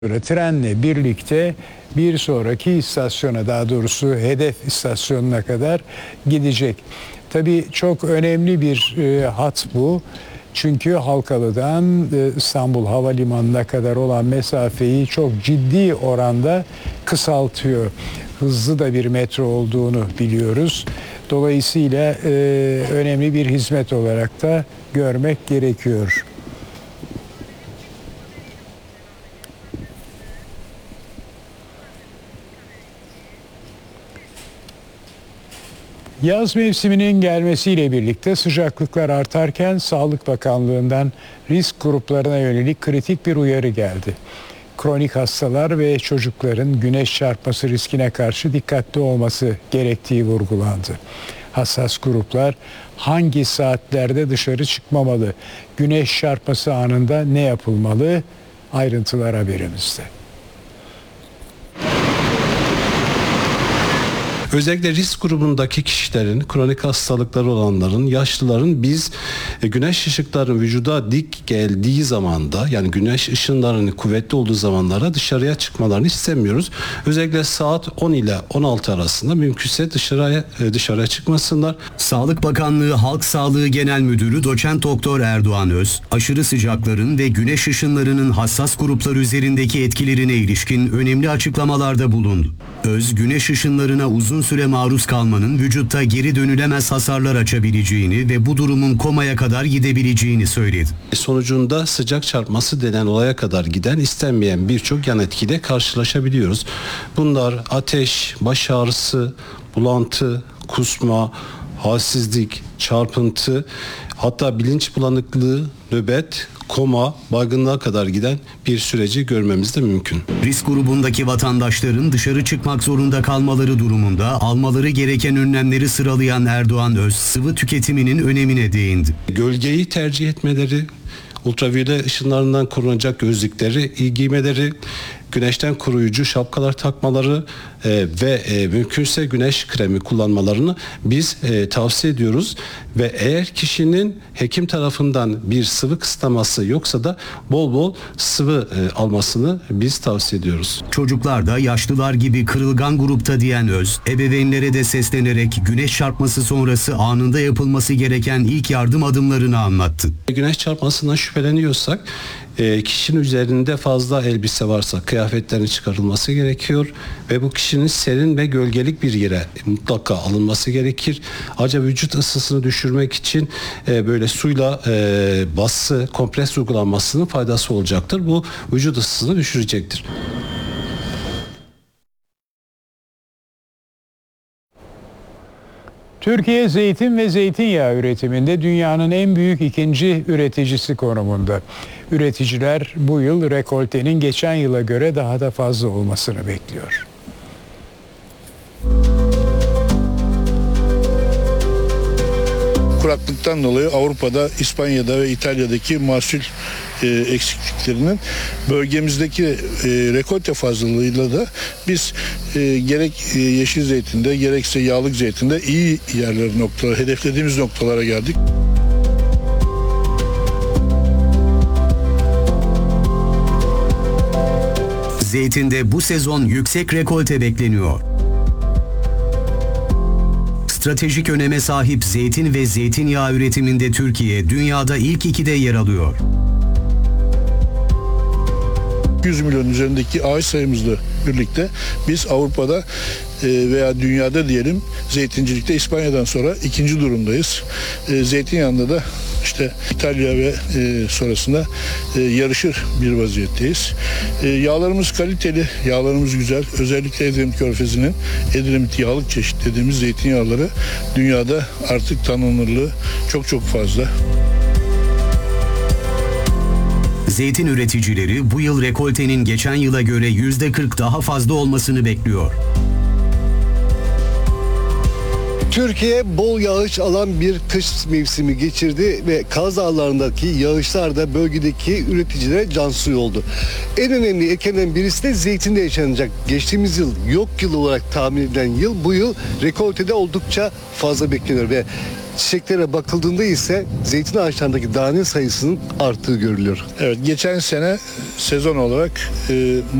Trenle birlikte bir sonraki istasyona, daha doğrusu hedef istasyonuna kadar gidecek. Tabii çok önemli bir hat bu. Çünkü Halkalı'dan İstanbul Havalimanı'na kadar olan mesafeyi çok ciddi oranda kısaltıyor. Hızlı da bir metro olduğunu biliyoruz. Dolayısıyla önemli bir hizmet olarak da görmek gerekiyor. Yaz mevsiminin gelmesiyle birlikte sıcaklıklar artarken Sağlık Bakanlığı'ndan risk gruplarına yönelik kritik bir uyarı geldi. Kronik hastalar ve çocukların güneş çarpması riskine karşı dikkatli olması gerektiği vurgulandı. Hassas gruplar hangi saatlerde dışarı çıkmamalı, güneş çarpması anında ne yapılmalı? Ayrıntılar haberimizde. Özellikle risk grubundaki kişilerin, kronik hastalıkları olanların, yaşlıların biz güneş ışıklarının vücuda dik geldiği zamanda, yani güneş ışınlarının kuvvetli olduğu zamanlara dışarıya çıkmalarını istemiyoruz. Özellikle saat 10 ile 16 arasında mümkünse dışarıya çıkmasınlar. Sağlık Bakanlığı Halk Sağlığı Genel Müdürü Doçent Doktor Erdoğan Öz, aşırı sıcakların ve güneş ışınlarının hassas gruplar üzerindeki etkilerine ilişkin önemli açıklamalarda bulundu. Öz, güneş ışınlarına uzun süre maruz kalmanın vücutta geri dönülemez hasarlar açabileceğini ve bu durumun komaya kadar gidebileceğini söyledi. Sonucunda sıcak çarpması denen olaya kadar giden istenmeyen birçok yan etkiyle karşılaşabiliyoruz. Bunlar ateş, baş ağrısı, bulantı, kusma, halsizlik, çarpıntı, hatta bilinç bulanıklığı, nöbet, koma, baygınlığa kadar giden bir süreci görmemiz de mümkün. Risk grubundaki vatandaşların dışarı çıkmak zorunda kalmaları durumunda almaları gereken önlemleri sıralayan Erdoğan Öz, sıvı tüketiminin önemine değindi. Gölgeyi tercih etmeleri, ultraviyole ışınlarından korunacak gözlükleri giymeleri, güneşten koruyucu şapkalar takmaları ve mümkünse güneş kremi kullanmalarını biz tavsiye ediyoruz. Ve eğer kişinin hekim tarafından bir sıvı kısıtlaması yoksa da bol bol sıvı almasını biz tavsiye ediyoruz. Çocuklar da yaşlılar gibi kırılgan grupta diyen Öz, ebeveynlere de seslenerek güneş çarpması sonrası anında yapılması gereken ilk yardım adımlarını anlattı. Güneş çarpmasından şüpheleniyorsak kişinin üzerinde fazla elbise varsa kıyafetlerin çıkarılması gerekiyor ve bu kişinin serin ve gölgelik bir yere mutlaka alınması gerekir. Ayrıca vücut ısısını düşürmek için böyle suyla bası, kompres uygulanmasının faydası olacaktır. Bu vücut ısısını düşürecektir. Türkiye zeytin ve zeytinyağı üretiminde dünyanın en büyük ikinci üreticisi konumunda. Üreticiler bu yıl rekoltenin geçen yıla göre daha da fazla olmasını bekliyor. Kuraklıktan dolayı Avrupa'da, İspanya'da ve İtalya'daki mahsul eksikliklerinin bölgemizdeki rekolte fazlalığıyla da biz gerek yeşil zeytinde gerekse yağlık zeytinde iyi yerler hedeflediğimiz noktalara geldik. Zeytinde bu sezon yüksek rekolte bekleniyor. Stratejik öneme sahip zeytin ve zeytinyağı üretiminde Türkiye dünyada ilk 2'de yer alıyor. 100 milyon üzerindeki ağaç sayımızla birlikte biz Avrupa'da veya dünyada diyelim zeytincilikte İspanya'dan sonra ikinci durumdayız. Zeytinyağında da işte İtalya ve sonrasında yarışır bir vaziyetteyiz. Yağlarımız kaliteli, yağlarımız güzel. Özellikle Edremit Körfezi'nin Edremit yağlık çeşit dediğimiz zeytinyağları dünyada artık tanınırlığı çok fazla. Zeytin üreticileri bu yıl rekoltenin geçen yıla göre %40 daha fazla olmasını bekliyor. Türkiye bol yağış alan bir kış mevsimi geçirdi ve Kaz Dağları'ndaki yağışlar da bölgedeki üreticilere can suyu oldu. En önemli etkenlerden birisi de zeytinde yaşanacak. Geçtiğimiz yıl yok yıl olarak tahmin edilen yıl bu yıl rekoltede oldukça fazla bekleniyor ve çiçeklere bakıldığında ise zeytin ağaçlarındaki tane sayısının arttığı görülüyor. Evet, geçen sene sezon olarak